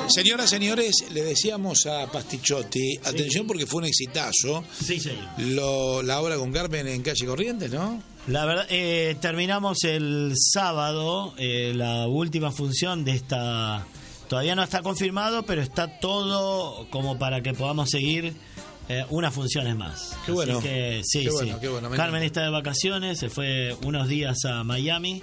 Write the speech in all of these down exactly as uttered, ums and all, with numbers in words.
Señoras, señores, le decíamos a Pastichotti, atención porque fue un exitazo. Sí, señor. Lo, la obra con Carmen en Calle Corrientes, ¿no? La verdad, eh, terminamos el sábado, eh, la última función de esta. Todavía no está confirmado, pero está todo como para que podamos seguir eh, unas funciones más. Qué bueno. Así que, sí, qué sí. bueno, qué bueno, Carmen está de vacaciones, se fue unos días a Miami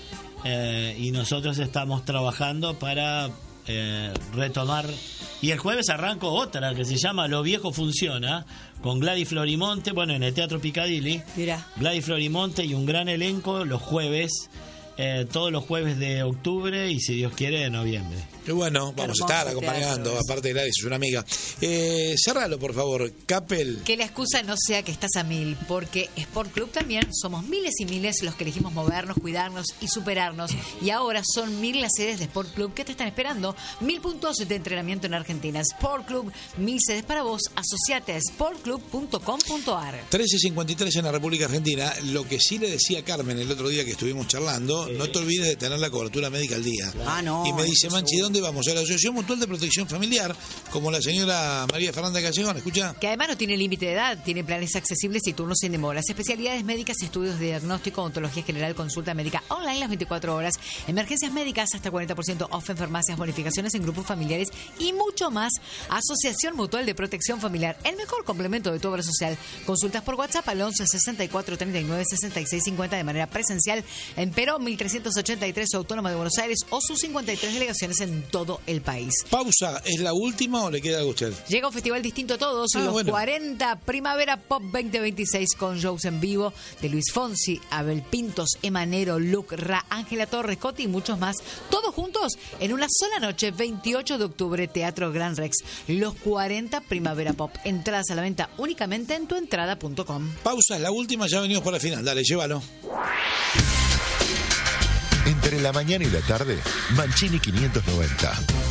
eh, y nosotros estamos trabajando para eh, retomar. Y el jueves arranco otra que se llama Lo Viejo Funciona, con Gladys Florimonte, bueno, en el Teatro Piccadilly. Mirá. Gladys Florimonte y un gran elenco los jueves, eh, todos los jueves de octubre y, si Dios quiere, de noviembre. Qué bueno, vamos a estar acompañando, teatro. Aparte de Gladys, es una amiga. Eh, cerralo, por favor, Capel. Que la excusa no sea que estás a mil, porque Sport Club también somos miles y miles los que elegimos movernos, cuidarnos y superarnos. Y ahora son mil las sedes de Sport Club que te están esperando. Mil puntos de entrenamiento en Argentina. Sport Club, mil sedes para vos. Asociate a sport club punto com punto a r. trece cincuenta y tres en la República Argentina. Lo que sí le decía a Carmen el otro día que estuvimos charlando, eh. no te olvides de tener la cobertura médica al día. Ah, no. Y me dice, Manchi, ¿dónde vamos? A la Asociación Mutual de Protección Familiar, como la señora María Fernanda Callejón, ¿escucha? Que además no tiene límite de edad, tiene planes accesibles y turnos sin demoras, especialidades médicas, estudios de diagnóstico, odontología general, consulta médica online las veinticuatro horas, emergencias médicas, hasta cuarenta por ciento off en farmacias, bonificaciones en grupos familiares y mucho más. Asociación Mutual de Protección Familiar, el mejor complemento de tu obra social. Consultas por WhatsApp al once sesenta y cuatro treinta y nueve sesenta y seis cincuenta de manera presencial en Perón mil trescientos ochenta y tres, Autónoma de Buenos Aires, o sus cincuenta y tres delegaciones en todo el país. Pausa, ¿es la última o le queda algo a usted? Llega un festival distinto a todos, ah, los bueno. cuarenta Primavera Pop veinte veintiséis, con shows en vivo de Luis Fonsi, Abel Pintos, Emanero, Luc Ra, Ángela Torres, Coti y muchos más. Todos juntos en una sola noche, veintiocho de octubre, Teatro Gran Rex. Los cuarenta Primavera Pop. Entradas a la venta únicamente en tuentrada punto com. Pausa, es la última, ya venimos para el final. Dale, llévalo. Entre la mañana y la tarde, Mancini quinientos noventa.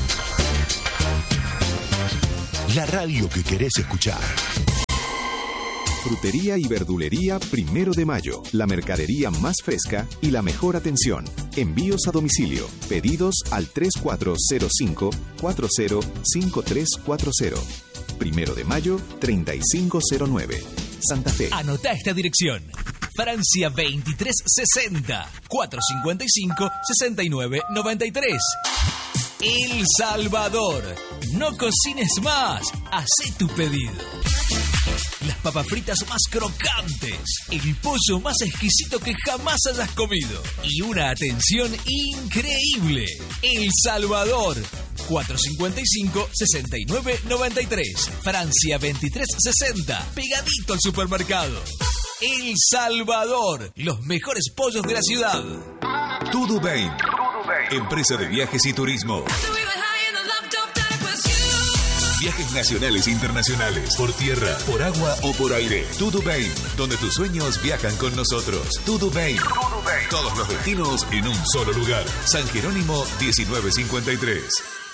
La radio que querés escuchar. Frutería y verdulería Primero de Mayo. La mercadería más fresca y la mejor atención. Envíos a domicilio. Pedidos al tres cuatro cero cinco, cuatro cero cinco tres cuatro cero. Primero de Mayo, treinta y cinco cero nueve. Santa Fe. Anotá esta dirección. Francia veintitrés sesenta, cuatrocientos cincuenta y cinco, sesenta y nueve noventa y tres. El Salvador. No cocines más. Hacé tu pedido. Las papas fritas más crocantes, el pollo más exquisito que jamás hayas comido y una atención increíble. El Salvador. cuatrocientos cincuenta y cinco, sesenta y nueve noventa y tres. Francia veintitrés sesenta, pegadito al supermercado. El Salvador, los mejores pollos de la ciudad. Tudubain, empresa de viajes y turismo. Viajes nacionales e internacionales, por tierra, por agua o por aire. Tudubain, donde tus sueños viajan con nosotros. Tudubain, todos los destinos en un solo lugar. San Jerónimo diecinueve cincuenta y tres.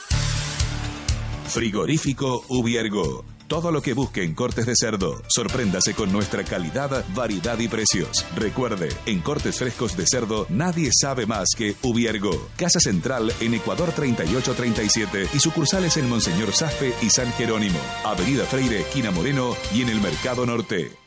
Frigorífico Ubiergo. Todo lo que busque en cortes de cerdo. Sorpréndase con nuestra calidad, variedad y precios. Recuerde, en cortes frescos de cerdo, nadie sabe más que Ubiergo. Casa Central en Ecuador treinta y ocho treinta y siete y sucursales en Monseñor Zaffe y San Jerónimo. Avenida Freire, esquina Moreno y en el Mercado Norte.